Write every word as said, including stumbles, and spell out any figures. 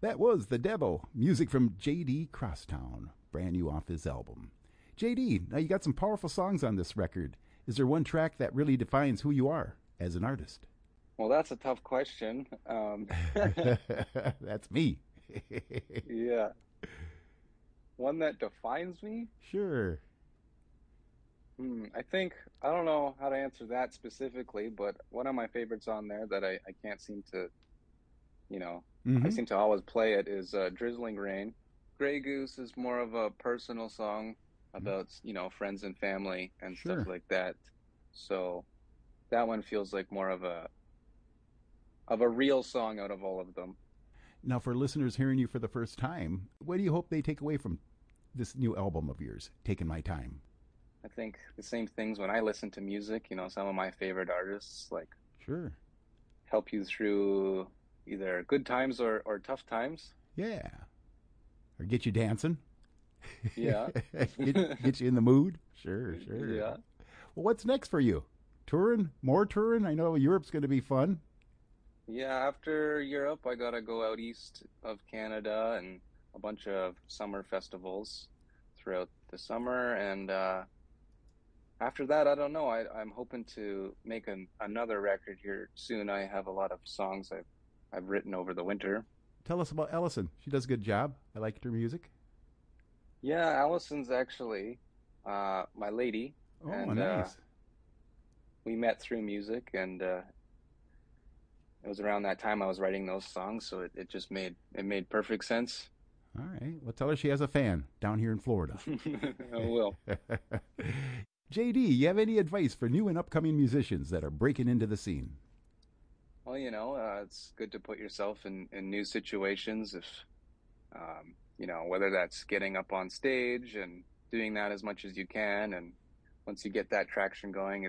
That was The Devil, music from J D Crosstown, brand new off his album. J D, now you got some powerful songs on this record. Is there one track that really defines who you are as an artist? Well, that's a tough question. Um, That's me. yeah, one that defines me? Sure. Hmm, I think I don't know how to answer that specifically, but one of my favorites on there that I, I can't seem to, you know, I Mm-hmm. seem to always play it is uh, Drizzling Rain. Grey Goose is more of a personal song about, you know, friends and family and stuff Sure. like that. So that one feels like more of a of a real song out of all of them. Now, for listeners hearing you for the first time, what do you hope they take away from this new album of yours, Taking My Time? I think the same things when I listen to music, you know, some of my favorite artists like Sure. help you through either good times or, or tough times. Yeah. Or get you dancing? Yeah. get, get you in the mood? Sure, sure. Yeah. Well, what's next for you? Touring? More touring? I know Europe's going to be fun. Yeah, after Europe, I gotta go out east of Canada and a bunch of summer festivals throughout the summer. And uh, after that, I don't know. I, I'm hoping to make an, another record here soon. I have a lot of songs I've I've written over the winter. Tell us about Ellison. She does a good job. I liked her music. Yeah, Allison's actually uh, my lady, Oh, and uh, nice. we met through music, and uh, it was around that time I was writing those songs, so it, it just made it made perfect sense. All right. Well, tell her she has a fan down here in Florida. I will. J D, you have any advice for new and upcoming musicians that are breaking into the scene? Well, you know, uh, it's good to put yourself in, in new situations if, um, you know, whether that's getting up on stage and doing that as much as you can. And once you get that traction going,